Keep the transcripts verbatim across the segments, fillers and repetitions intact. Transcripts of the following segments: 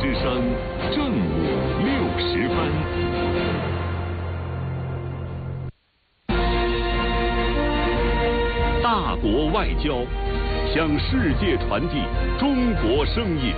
之声正午六时分。大国外交，向世界传递中国声音。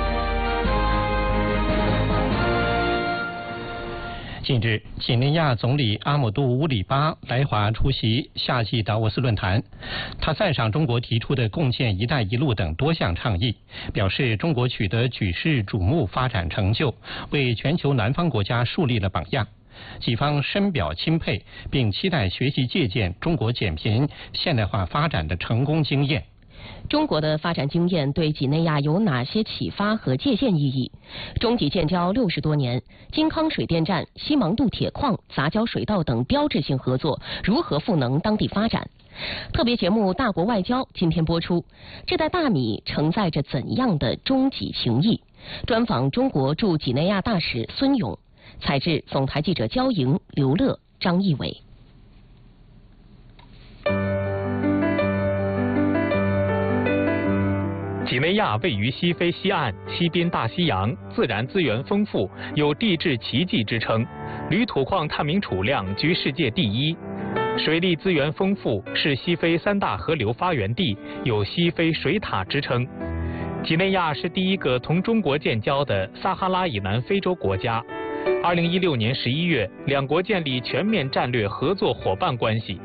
近日，几内亚总理阿姆杜乌里巴来华出席夏季达沃斯论坛。他赞赏中国提出的共建“一带一路”等多项倡议，表示中国取得举世瞩目发展成就，为全球南方国家树立了榜样。几方深表钦佩，并期待学习借鉴中国减贫、现代化发展的成功经验。 中国的发展经验对几内亚有哪些启发和借鉴意义？中几建交六十多年，金康水电站、西芒渡铁矿、杂交水稻等标志性合作如何赋能当地发展？特别节目《大国外交》今天播出，这袋大米承载着怎样的中几情谊？专访中国驻几内亚大使孙勇，采制总台记者焦莹、刘乐、张义伟。 几内亚位于西非西岸，西滨大西洋，自然资源丰富，有地质奇迹之称。铝土矿探明储量居世界第一，水利资源丰富，是西非三大河流发源地，有西非水塔之称。几内亚是第一个同中国建交的撒哈拉以南非洲国家。二零一六年十一月，两国建立全面战略合作伙伴关系。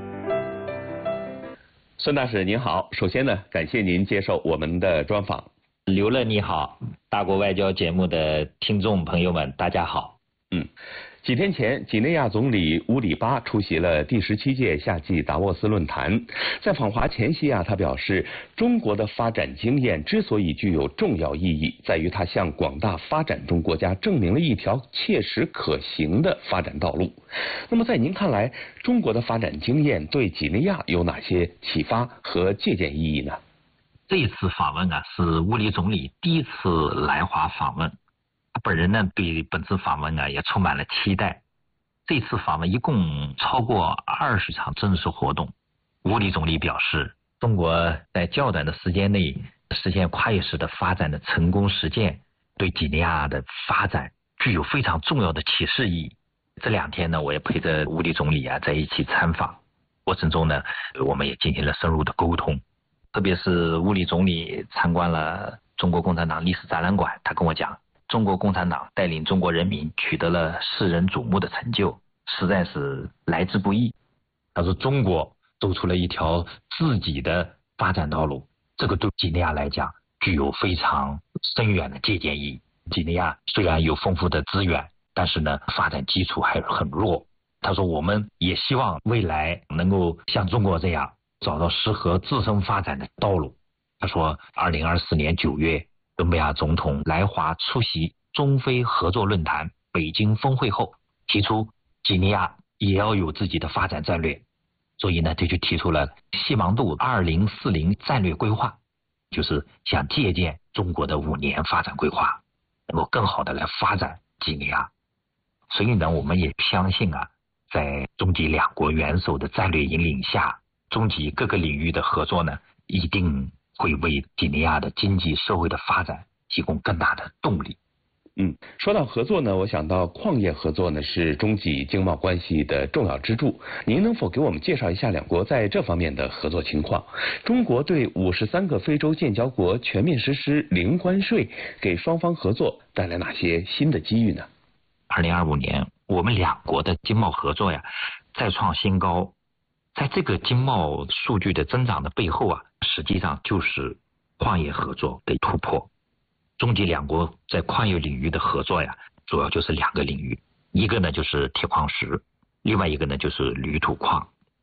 孙大使您好，首先呢，感谢您接受我们的专访。 刘乐你好，大国外交节目的听众朋友们，大家好。 嗯，几天前，几内亚总理乌里巴出席了第十七届夏季达沃斯论坛。在访华前夕啊，他表示，中国的发展经验之所以具有重要意义，在于它向广大发展中国家证明了一条切实可行的发展道路。那么，在您看来，中国的发展经验对几内亚有哪些启发和借鉴意义呢？ 这一次访问啊，是乌里总理第一次来华访问。本人呢对本次访问呢也充满了期待。这次访问一共超过二十场正式活动。乌里总理表示，中国在较短的时间内实现跨越式的发展的成功实践，对几内亚的发展具有非常重要的启示意义。这两天呢，我也陪着乌里总理啊在一起参访，过程中呢，我们也进行了深入的沟通。特别是乌里总理参观了中国共产党历史展览馆，他跟我讲，中国共产党带领中国人民取得了世人瞩目的成就，实在是来之不易。他说，中国走出了一条自己的发展道路，这个对几内亚来讲具有非常深远的借鉴意义。几内亚虽然有丰富的资源，但是呢，发展基础还很弱。他说，我们也希望未来能够像中国这样找到适合自身发展的道路。他说，二零二四年九月，伦比亚总统来华出席中非合作论坛北京峰会后，提出几内亚也要有自己的发展战略，所以呢，这就提出了西芒渡二零四零战略规划，就是想借鉴中国的五年发展规划，能够更好的来发展几内亚。所以呢，我们也相信啊，在中几两国元首的战略引领下，中几各个领域的合作呢，一定会为几内亚的经济社会的发展提供更大的动力。 嗯，说到合作呢，我想到矿业合作呢是中几经贸关系的重要支柱。您能否给我们介绍一下两国在这方面的合作情况？中国对五十三个非洲建交国全面实施零关税，给双方合作带来哪些新的机遇呢？ 二零二五年，我们两国的经贸合作呀再创新高。在这个经贸数据的增长的背后啊，实际上就是矿业合作的突破。中几两国在矿业领域的合作呀，主要就是两个领域，一个呢就是铁矿石，另外一个呢就是铝土矿。